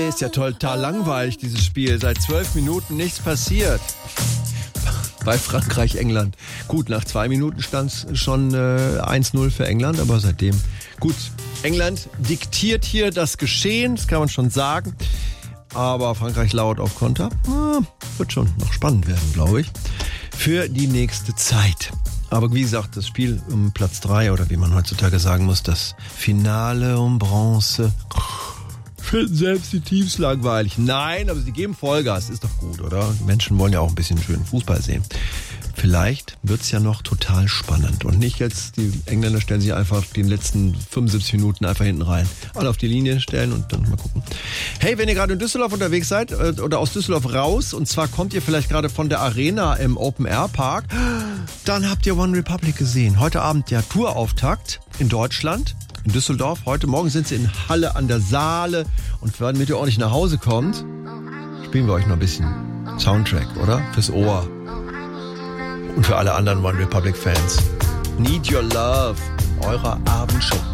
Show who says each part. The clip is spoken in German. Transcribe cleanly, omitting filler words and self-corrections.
Speaker 1: Ist ja total langweilig, dieses Spiel. Seit 12 Minuten nichts passiert. Bei Frankreich, England. Gut, nach 2 Minuten stand es schon 1-0 für England, aber seitdem... Gut, England diktiert hier das Geschehen, das kann man schon sagen. Aber Frankreich lauert auf Konter. Wird schon noch spannend werden, glaube ich. Für die nächste Zeit. Aber wie gesagt, das Spiel um Platz 3 oder wie man heutzutage sagen muss, das Finale um Bronze... Finden selbst die Teams langweilig. Nein, aber sie geben Vollgas. Ist doch gut, oder? Die Menschen wollen ja auch ein bisschen schönen Fußball sehen. Vielleicht wird's ja noch total spannend. Und nicht jetzt, die Engländer stellen sich einfach die letzten 75 Minuten einfach hinten rein. Alle auf die Linie stellen und dann mal gucken. Hey, wenn ihr gerade in Düsseldorf unterwegs seid oder aus Düsseldorf raus, und zwar kommt ihr vielleicht gerade von der Arena im Open-Air-Park, dann habt ihr One Republic gesehen. Heute Abend der Tourauftakt in Deutschland. In Düsseldorf. Heute Morgen sind sie in Halle an der Saale. Und damit ihr ordentlich nach Hause kommt, spielen wir euch noch ein bisschen Soundtrack, oder? Fürs Ohr. Und für alle anderen One Republic Fans. Need Your Love in eurer Abendshow.